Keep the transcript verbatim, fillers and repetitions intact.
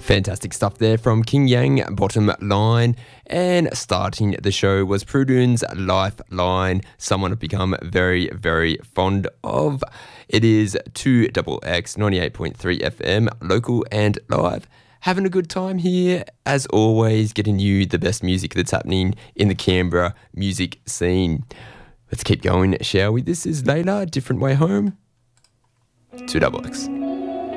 Fantastic stuff there from King Yang, Bottom Line. And starting the show was Prudence Lifeline, someone I've become very, very fond of. It is two X X ninety-eight point three F M, local and live. Having a good time here, as always, getting you the best music that's happening in the Canberra music scene. Let's keep going, shall we? This is Layla, Different Way Home, two X X.